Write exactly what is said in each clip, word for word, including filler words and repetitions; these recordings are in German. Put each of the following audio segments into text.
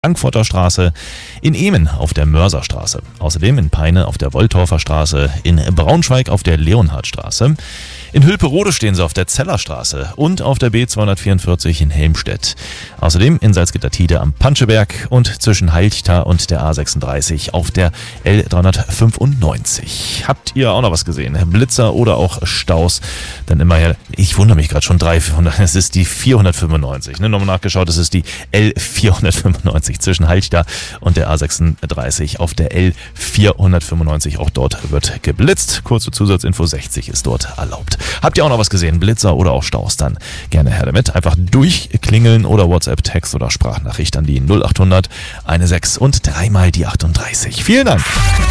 Frankfurter Straße, in Ehmen auf der Mörserstraße, außerdem in Peine auf der Wolltorfer Straße, in Braunschweig auf der Leonhardstraße, in Hülperode stehen sie auf der Zellerstraße und auf der B zweihundertvierundvierzig in Helmstedt. Außerdem in Salzgitter-Tiede am Panscheberg und zwischen Heilchta und der A sechsunddreißig auf der L dreihundertfünfundneunzig. Habt ihr auch noch was gesehen? Blitzer oder auch Staus? Dann immerhin, ich wundere mich gerade schon, dreihundert, es ist die vierhundertfünfundneunzig. Ne? Nochmal nachgeschaut, es ist die L vierhundertfünfundneunzig zwischen Heilchta und der A sechsunddreißig auf der L vierhundertfünfundneunzig. Auch dort wird geblitzt. Kurze Zusatzinfo, sechzig ist dort erlaubt. Habt ihr auch noch was gesehen? Blitzer oder auch Staus? Dann gerne her damit. Einfach durchklingeln oder WhatsApp-Text oder Sprachnachricht an die null achthundert sechzehn und dreimal die achtunddreißig. Vielen Dank.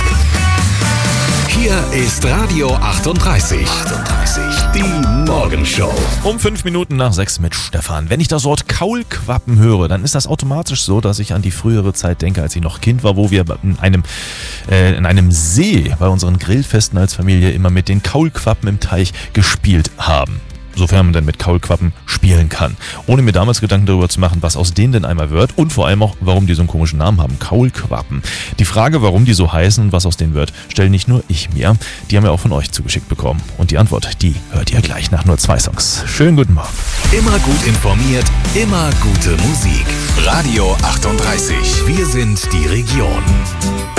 Hier ist Radio achtunddreißig. achtunddreißig, die Morgenshow. Um fünf Minuten nach sechs mit Stefan. Wenn ich das Wort Kaulquappen höre, dann ist das automatisch so, dass ich an die frühere Zeit denke, als ich noch Kind war, wo wir in einem, äh, in einem See bei unseren Grillfesten als Familie immer mit den Kaulquappen im Teich gespielt haben. Sofern man denn mit Kaulquappen spielen kann. Ohne mir damals Gedanken darüber zu machen, was aus denen denn einmal wird und vor allem auch, warum die so einen komischen Namen haben. Kaulquappen. Die Frage, warum die so heißen und was aus denen wird, stelle nicht nur ich mir. Die haben wir auch von euch zugeschickt bekommen. Und die Antwort, die hört ihr gleich nach nur zwei Songs. Schönen guten Morgen. Immer gut informiert, immer gute Musik. Radio achtunddreißig. Wir sind die Region.